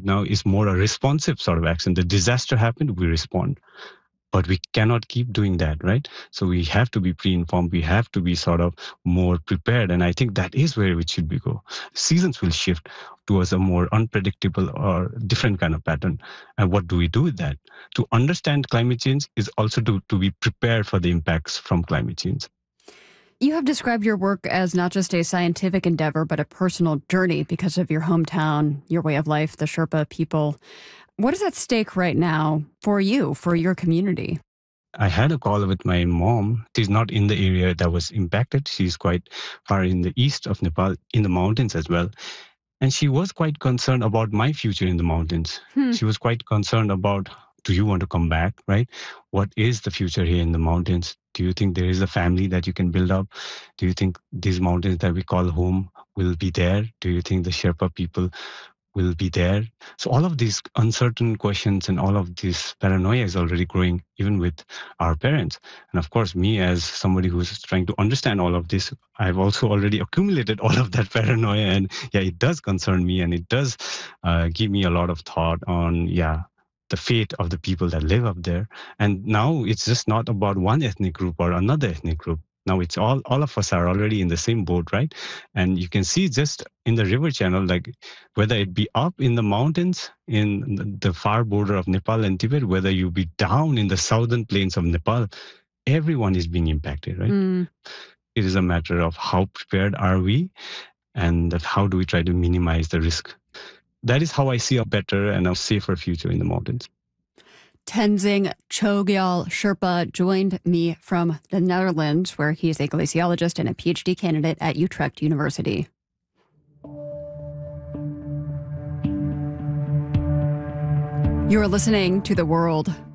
now is more a responsive sort of action. The disaster happened, we respond. But we cannot keep doing that, right? So we have to be pre-informed. We have to be sort of more prepared. And I think that is where we should be go. Seasons will shift towards a more unpredictable or different kind of pattern. And what do we do with that? To understand climate change is also to be prepared for the impacts from climate change. You have described your work as not just a scientific endeavor, but a personal journey because of your hometown, your way of life, the Sherpa people. What is at stake right now for you, for your community? I had a call with my mom. She's not in the area that was impacted. She's quite far in the east of Nepal, in the mountains as well. And she was quite concerned about my future in the mountains. Hmm. She was quite concerned about, do you want to come back, right? What is the future here in the mountains? Do you think there is a family that you can build up? Do you think these mountains that we call home will be there? Do you think the Sherpa people will be there? So all of these uncertain questions and all of this paranoia is already growing even with our parents. And of course, me as somebody who's trying to understand all of this, I've also already accumulated all of that paranoia. And yeah, it does concern me and it does give me a lot of thought on, the fate of the people that live up there. And now it's just not about one ethnic group or another ethnic group. Now it's all of us are already in the same boat, right? And you can see just in the river channel, like whether it be up in the mountains in the far border of Nepal and Tibet, whether you be down in the southern plains of Nepal, everyone is being impacted, right? Mm. It is a matter of how prepared are we and that how do we try to minimize the risk. That is how I see a better and a safer future in the mountains. Tenzing Chogyal Sherpa joined me from the Netherlands, where he's a glaciologist and a PhD candidate at Utrecht University. You're listening to The World.